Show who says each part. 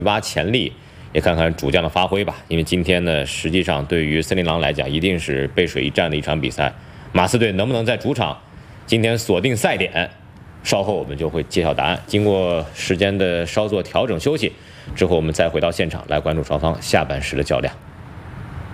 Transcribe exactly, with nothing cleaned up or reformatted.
Speaker 1: 挖潜力，也看看主将的发挥吧。因为今天呢，实际上对于森林狼来讲，一定是背水一战的一场比赛。马刺队能不能在主场今天锁定赛点？稍后我们就会揭晓答案。经过时间的稍作调整休息之后，我们再回到现场来关注双方下半时的较量。